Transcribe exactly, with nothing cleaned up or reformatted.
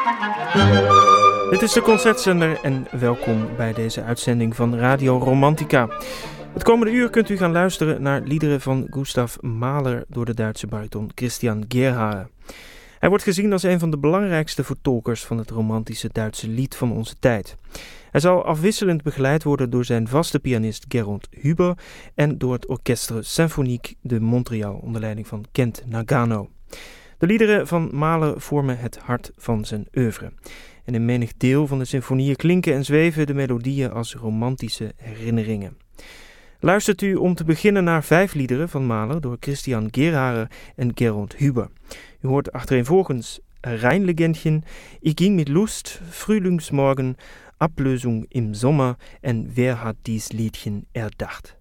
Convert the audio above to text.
Dit is de Concertzender en welkom bij deze uitzending van Radio Romantica. Het komende uur kunt u gaan luisteren naar liederen van Gustav Mahler door de Duitse bariton Christian Gerhaher. Hij wordt gezien als een van de belangrijkste vertolkers van het romantische Duitse lied van onze tijd. Hij zal afwisselend begeleid worden door zijn vaste pianist Gerold Huber en door het Orchestre Symphonique de Montréal onder leiding van Kent Nagano. De liederen van Mahler vormen het hart van zijn oeuvre. En in menig deel van de symfonieën klinken en zweven de melodieën als romantische herinneringen. Luistert u om te beginnen naar vijf liederen van Mahler door Christian Gerhaher en Gerold Huber. U hoort achtereenvolgens Rheinlegendchen, Ich ging mit Lust, Frühlingsmorgen, Ablösung im Sommer en Wer hat dies Liedchen erdacht.